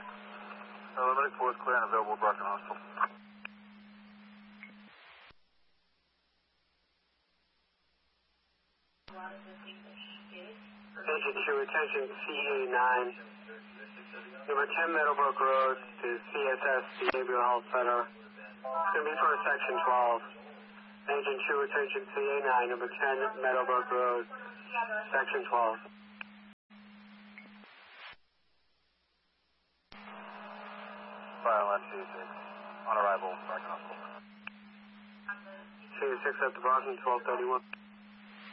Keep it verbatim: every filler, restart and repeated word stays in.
Paramedic four is clear and available at Brockton Hospital. Agent two, attention C A nine. Number ten Meadowbrook Road to C S S Behavioral Health Center. It's going to be for a section twelve. Agent two, attention C A nine, number ten Meadowbrook Road, section twelve. Fire left C six. On arrival, Brockton Hospital. C six at the Brockton, twelve thirty-one.